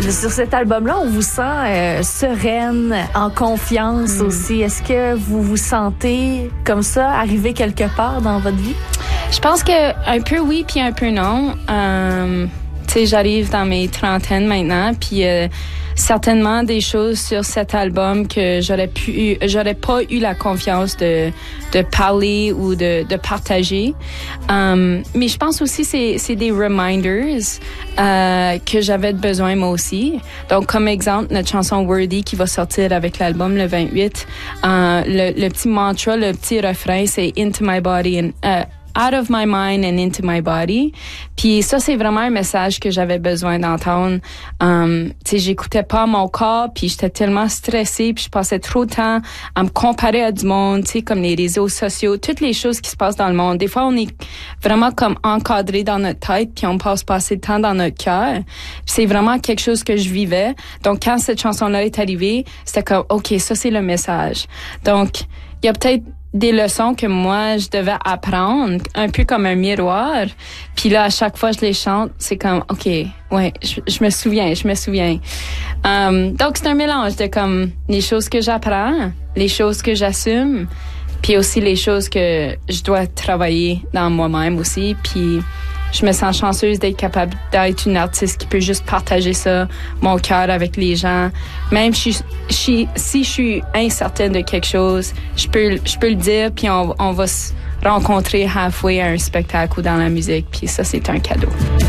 Sur cet album-là, on vous sent sereine, en confiance aussi. Est-ce que vous vous sentez comme ça, arriver quelque part dans votre vie? Je pense que un peu oui, puis un peu non. Tu sais, j'arrive dans mes trentaines maintenant, puis certainement des choses sur cet album que j'aurais pas eu la confiance de parler ou de partager. Mais je pense aussi c'est des reminders que j'avais besoin moi aussi. Donc comme exemple notre chanson Worthy qui va sortir avec l'album le 28, le petit mantra, le petit refrain c'est Into my body and out of my mind and into my body. Puis ça, c'est vraiment un message que j'avais besoin d'entendre. Tu sais, j'écoutais pas mon corps, puis j'étais tellement stressée, puis je passais trop de temps à me comparer à du monde, tu sais, comme les réseaux sociaux, toutes les choses qui se passent dans le monde. Des fois, on est vraiment comme encadré dans notre tête, puis on passe pas assez de temps dans notre cœur. C'est vraiment quelque chose que je vivais. Donc, quand cette chanson-là est arrivée, c'était comme, OK, ça, c'est le message. Donc, il y a peut-être des leçons que moi, je devais apprendre, un peu comme un miroir. Puis là, à chaque fois que je les chante, c'est comme, OK, ouais, je me souviens. Donc, c'est un mélange de comme les choses que j'apprends, les choses que j'assume, puis aussi les choses que je dois travailler dans moi-même aussi. Puis je me sens chanceuse d'être capable d'être une artiste qui peut juste partager ça, mon cœur avec les gens. Même si je suis incertaine de quelque chose, je peux le dire, puis on va se rencontrer halfway à un spectacle ou dans la musique, puis ça, c'est un cadeau.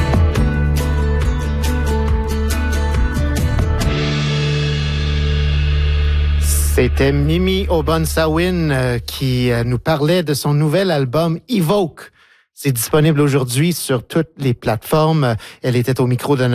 C'était Mimi Obonsawin qui nous parlait de son nouvel album Evoke. C'est disponible aujourd'hui sur toutes les plateformes. Elle était au micro de